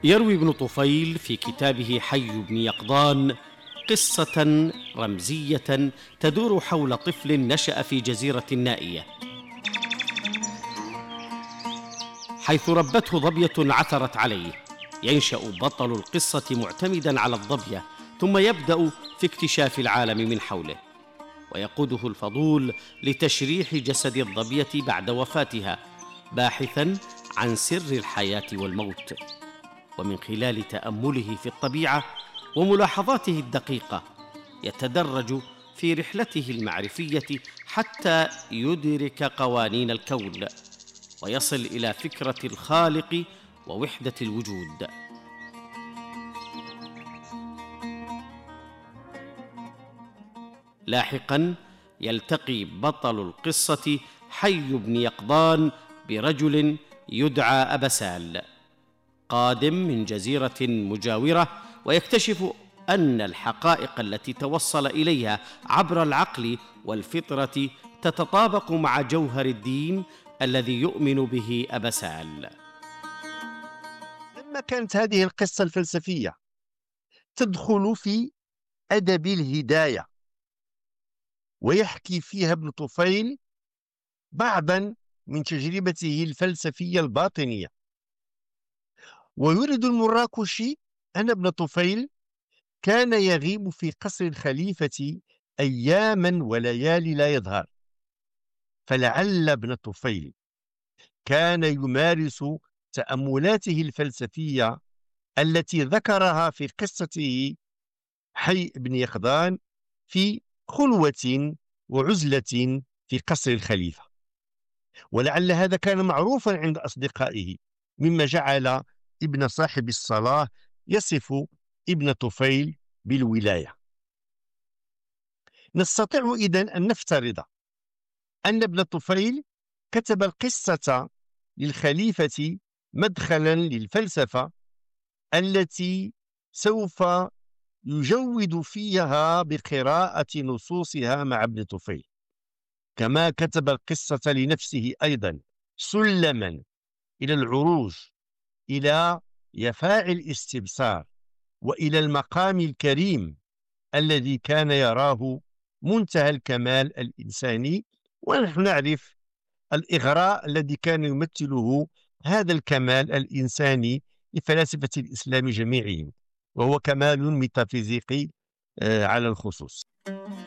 يروي ابن طفيل في كتابه حي بن يقظان قصة رمزية تدور حول طفل نشأ في جزيرة نائية، حيث ربته ظبية عثرت عليه. ينشأ بطل القصة معتمداً على الظبية، ثم يبدأ في اكتشاف العالم من حوله، ويقوده الفضول لتشريح جسد الظبية بعد وفاتها، باحثاً عن سر الحياة والموت. ومن خلال تأمله في الطبيعة وملاحظاته الدقيقة يتدرج في رحلته المعرفية حتى يدرك قوانين الكون، ويصل إلى فكرة الخالق ووحدة الوجود. لاحقاً يلتقي بطل القصة حي بن يقظان برجل يدعى أبسال، قادم من جزيرة مجاورة، ويكتشف أن الحقائق التي توصل إليها عبر العقل والفطرة تتطابق مع جوهر الدين الذي يؤمن به أبسال. لما كانت هذه القصة الفلسفية تدخل في أدب الهداية، ويحكي فيها ابن طفيل بعضا من تجربته الفلسفية الباطنية. ويريد المراكشي أن ابن طفيل كان يغيب في قصر الخليفة أياما وليالي لا يظهر، فلعل ابن طفيل كان يمارس تأملاته الفلسفية التي ذكرها في قصته حي بن يقظان في خلوة وعزلة في قصر الخليفة، ولعل هذا كان معروفا عند أصدقائه، مما جعل ابن صاحب الصلاح يصف ابن طفيل بالولاية. نستطيع إذن أن نفترض أن ابن طفيل كتب القصة للخليفة مدخلا للفلسفة التي سوف يجود فيها بقراءة نصوصها مع ابن طفيل، كما كتب القصة لنفسه أيضا سلما إلى العروج إلى يفاعل الاستبصار وإلى المقام الكريم الذي كان يراه منتهى الكمال الإنساني. ونحن نعرف الإغراء الذي كان يمثله هذا الكمال الإنساني لفلاسفة الإسلام جميعهم، وهو كمال ميتافيزيقي على الخصوص.